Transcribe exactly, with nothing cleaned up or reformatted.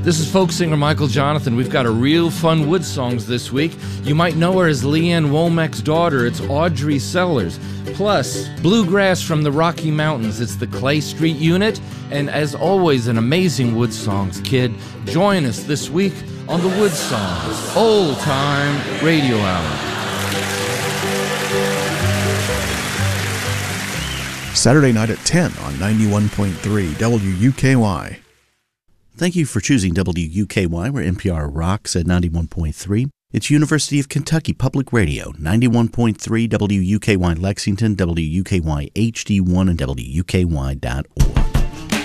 This is folk singer Michael Jonathan. We've got a real fun Wood Songs this week. You might know her as Leanne Womack's daughter. It's Audrey Sellers. Plus, bluegrass from the Rocky Mountains. It's the Clay Street Unit. And as always, an amazing Wood Songs kid. Join us this week on the Wood Songs Old Time Radio Hour. Saturday night at ten on ninety-one point three W U K Y. Thank you for choosing W U K Y, where N P R rocks at ninety-one point three. It's University of Kentucky Public Radio, ninety-one point three W U K Y Lexington, W U K Y H D one, and W U K Y dot org.